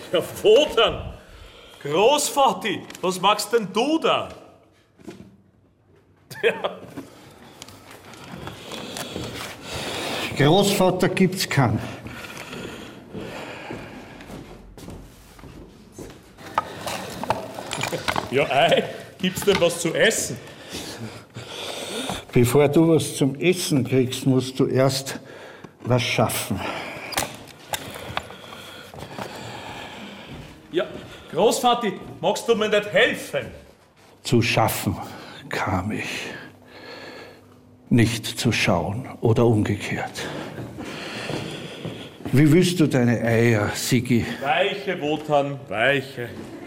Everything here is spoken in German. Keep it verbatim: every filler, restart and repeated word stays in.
Ja, wo denn? Großvati, was machst denn du da? Ja. Großvater gibt's keinen. Ja, ei, gibt's denn was zu essen? Bevor du was zum Essen kriegst, musst du erst was schaffen. Ja, Großvati, magst du mir nicht helfen? Zu schaffen kam ich. Nicht zu schauen oder umgekehrt. Wie willst du deine Eier, Sigi? Weiche, Wotan, weiche.